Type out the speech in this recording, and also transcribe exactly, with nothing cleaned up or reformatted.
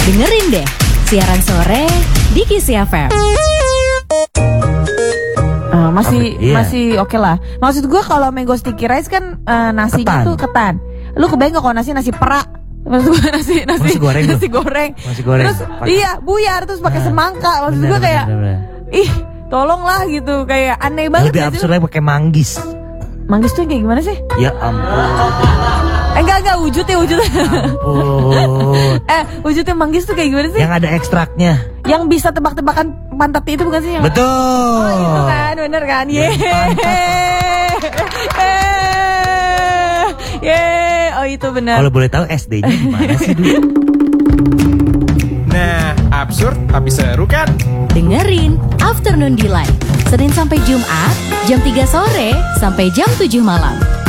Dengerin deh, siaran sore di Kisi F M. Uh, masih Apa? Iya. masih oke lah. Maksud gue kalau mango sticky rice kan uh, nasinya Ketan. tuh ketan. Lu kebayang gak kalau nasi nasi perak? Maksud gue nasi nasi Nasi goreng tuh. nasi goreng. Nasi goreng. Terus Pakai- iya buyar terus pakai Nah, semangka. Maksud bener, gue kayak bener, bener. ih tolonglah gitu, kayak aneh banget. Lebih gak sih? absurd lagi pakai manggis. Manggis tuh kayak gimana sih? Ya ampun. Eh, enggak enggak wujudnya wujudnya. Ampun. eh wujudnya manggis tuh kayak gimana sih? Yang ada ekstraknya. Yang bisa tebak-tebakan pantat itu bukan sih? Yang Betul. itu kan, bener kan? Yang Yeay. Yeay. Oh itu benar. Kalau boleh tahu S D-nya di mana sih dulu? Nah, absurd tapi seru kan? Dengerin Afternoon Delight, Senin sampai Jumat, jam tiga sore sampai jam tujuh malam.